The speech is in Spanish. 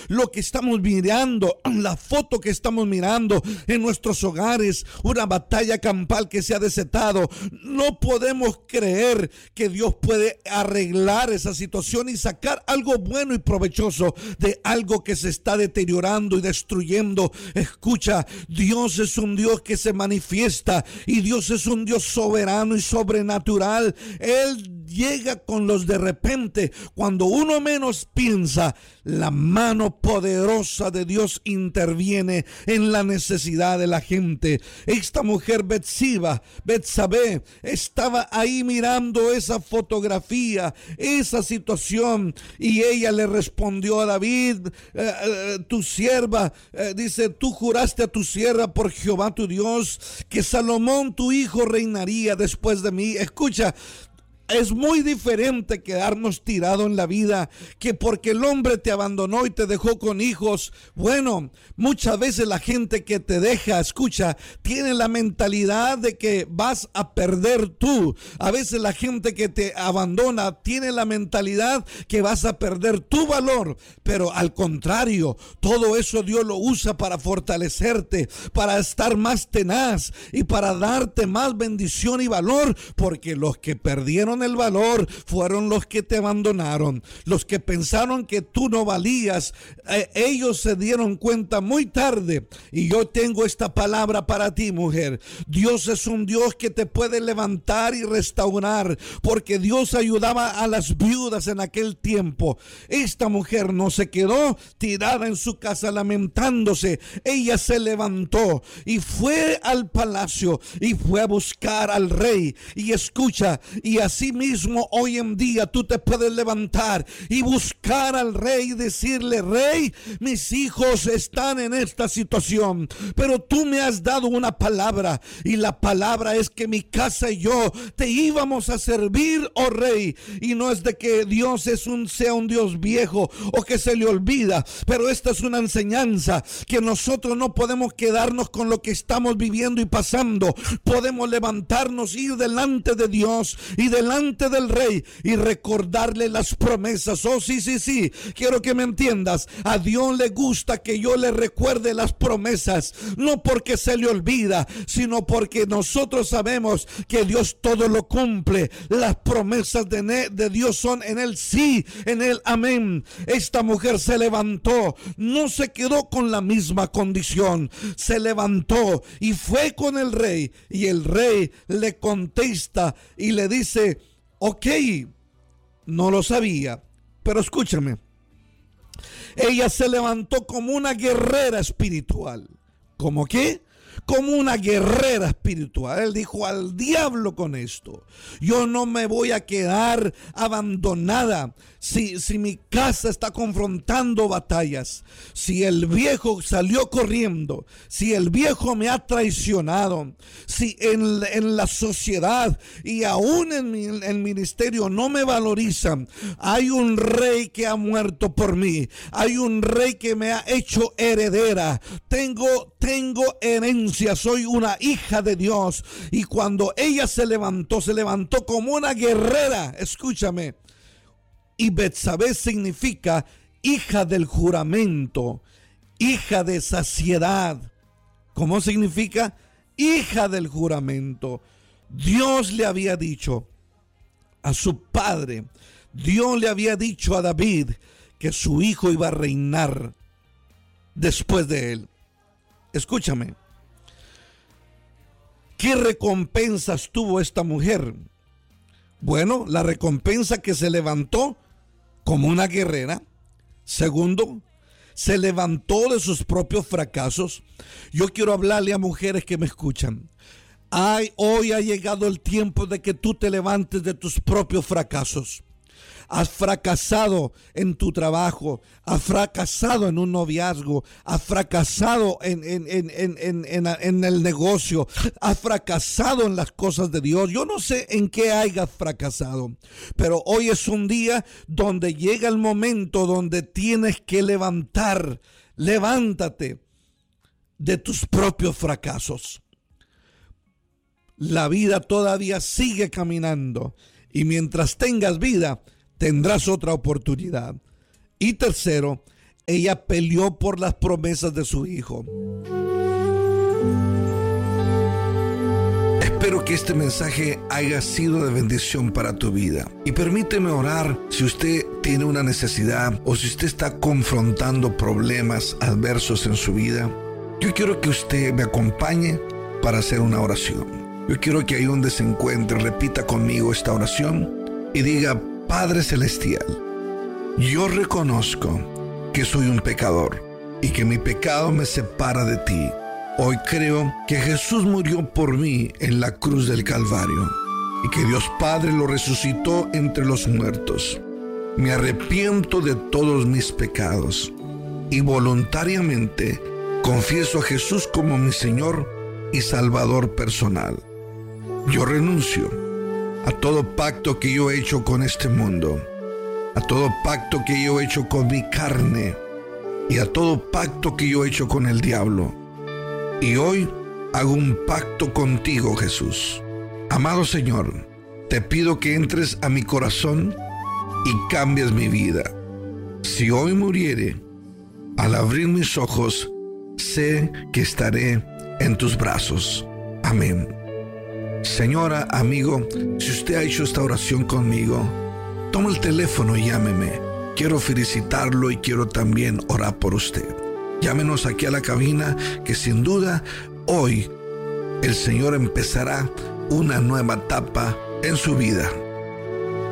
lo que estamos mirando, la foto que estamos mirando en nuestros hogares, una batalla campal que se ha desatado. No podemos creer que Dios puede arreglar esa situación y sacar algo bueno y provechoso de algo que se está deteriorando y destruyendo. Escucha, Dios es un Dios que se manifiesta y Dios es un Dios soberano y sobrenatural. Él llega con los de repente. Cuando uno menos piensa, la mano poderosa de Dios interviene en la necesidad de la gente. Esta mujer Betsabé, estaba ahí mirando esa fotografía, esa situación, y ella le respondió a David, tu sierva, dice, tú juraste a tu sierva por Jehová tu Dios que Salomón tu hijo reinaría después de mí. Escucha, es muy diferente quedarnos tirados en la vida que porque el hombre te abandonó y te dejó con hijos. Bueno, muchas veces la gente que te deja, escucha, tiene la mentalidad de que vas a perder tú. A veces la gente que te abandona tiene la mentalidad que vas a perder tu valor. Pero al contrario, todo eso Dios lo usa para fortalecerte, para estar más tenaz y para darte más bendición y valor, porque los que perdieron el valor fueron los que te abandonaron, los que pensaron que tú no valías. Ellos se dieron cuenta muy tarde. Y yo tengo esta palabra para ti, mujer. Dios es un Dios que te puede levantar y restaurar, porque Dios ayudaba a las viudas en aquel tiempo. Esta mujer no se quedó tirada en su casa lamentándose. Ella se levantó y fue al palacio y fue a buscar al rey. Y escucha, y así mismo hoy en día tú te puedes levantar y buscar al rey y decirle: rey, mis hijos están en esta situación, pero tú me has dado una palabra, y la palabra es que mi casa y yo te íbamos a servir, oh rey. Y no es de que Dios sea un Dios viejo o que se le olvida, pero esta es una enseñanza que nosotros no podemos quedarnos con lo que estamos viviendo y pasando. Podemos levantarnos, ir delante de Dios y delante del rey y recordarle las promesas. Oh, sí, quiero que me entiendas. A Dios le gusta que yo le recuerde las promesas, no porque se le olvida, sino porque nosotros sabemos que Dios todo lo cumple. Las promesas de Dios son en el sí, en el amén. Esta mujer se levantó, no se quedó con la misma condición, se levantó y fue con el rey, y el rey le contesta y le dice: ok, no lo sabía, pero escúchame. Ella se levantó como una guerrera espiritual. ¿Cómo qué? Como una guerrera espiritual. Él dijo: al diablo con esto. Yo no me voy a quedar abandonada. Si mi casa está confrontando batallas, si el viejo salió corriendo, si el viejo me ha traicionado, si en la sociedad y aún en el ministerio no me valorizan, hay un rey que ha muerto por mí, hay un rey que me ha hecho heredera, tengo herencia, soy una hija de Dios. Y cuando ella se levantó como una guerrera. Escúchame. Y Betsabé significa hija del juramento, hija de saciedad. ¿Cómo significa? Hija del juramento. Dios le había dicho a su padre, Dios le había dicho a David que su hijo iba a reinar después de él. Escúchame. ¿Qué recompensas tuvo esta mujer? Bueno, la recompensa que se levantó como una guerrera. Segundo, se levantó de sus propios fracasos. Yo quiero hablarle a mujeres que me escuchan. Hoy ha llegado el tiempo de que tú te levantes de tus propios fracasos. Has fracasado en tu trabajo, has fracasado en un noviazgo, has fracasado en el negocio, has fracasado en las cosas de Dios. Yo no sé en qué hayas fracasado, pero hoy es un día donde llega el momento donde tienes que levantar. Levántate de tus propios fracasos. La vida todavía sigue caminando, y mientras tengas vida, tendrás otra oportunidad. Y tercero, ella peleó por las promesas de su hijo. Espero que este mensaje haya sido de bendición para tu vida. Y permíteme orar si usted tiene una necesidad o si usted está confrontando problemas adversos en su vida. Yo quiero que usted me acompañe para hacer una oración. Yo quiero que ahí donde se encuentre repita conmigo esta oración y diga: Padre Celestial, yo reconozco que soy un pecador y que mi pecado me separa de ti. Hoy creo que Jesús murió por mí en la cruz del Calvario y que Dios Padre lo resucitó entre los muertos. Me arrepiento de todos mis pecados y voluntariamente confieso a Jesús como mi Señor y Salvador personal. Yo renuncio a todo pacto que yo he hecho con este mundo, a todo pacto que yo he hecho con mi carne y a todo pacto que yo he hecho con el diablo. Y hoy hago un pacto contigo, Jesús. Amado Señor, te pido que entres a mi corazón y cambies mi vida. Si hoy muriere, al abrir mis ojos, sé que estaré en tus brazos. Amén. Señora, amigo, si usted ha hecho esta oración conmigo, toma el teléfono y llámeme. Quiero felicitarlo y quiero también orar por usted. Llámenos aquí a la cabina, que sin duda hoy el Señor empezará una nueva etapa en su vida.